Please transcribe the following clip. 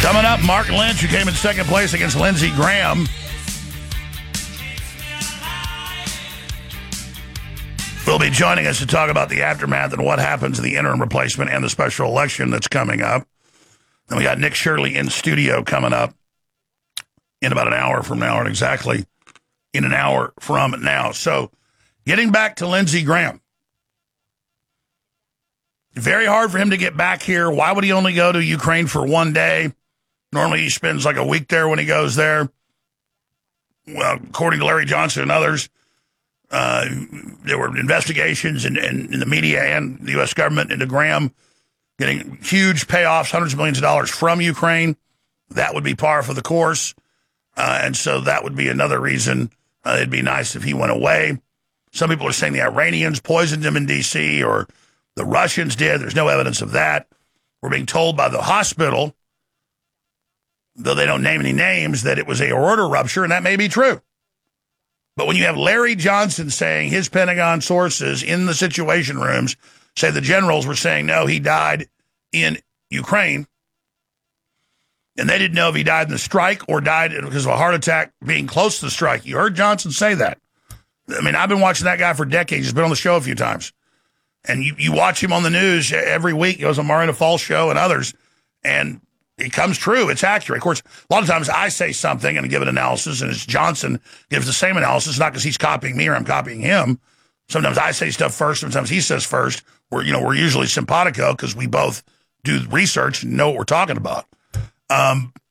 Coming up, Mark Lynch, who came in second place against Lindsey Graham, will be joining us to talk about the aftermath and what happens in the interim replacement and the special election that's coming up. Then we got Nick Shirley in studio coming up in about an hour from now, or exactly in an hour from now. So getting back to Lindsey Graham. Very hard for him to get back here. Why would he only go to Ukraine for one day? Normally he spends like a week there when he goes there. Well, according to Larry Johnson and others, there were investigations in the media and the U.S. government into Graham getting huge payoffs, hundreds of millions of dollars from Ukraine. That would be par for the course. And so that would be another reason it'd be nice if he went away. Some people are saying the Iranians poisoned him in D.C. or the Russians did. There's no evidence of that. We're being told by the hospital, though they don't name any names, that it was a aorta rupture, and that may be true. But when you have Larry Johnson saying his Pentagon sources in the Situation Rooms say the generals were saying, no, he died in Ukraine, and they didn't know if he died in the strike or died because of a heart attack being close to the strike. You heard Johnson say that. I mean, I've been watching that guy for decades. He's been on the show a few times. And you watch him on the news every week. He goes on Marina Falls show and others, and it comes true. It's accurate. Of course, a lot of times I say something and give an analysis, and it's Johnson gives the same analysis, not because he's copying me or I'm copying him. Sometimes I say stuff first. Sometimes he says first. We're usually simpatico because we both do research and know what we're talking about.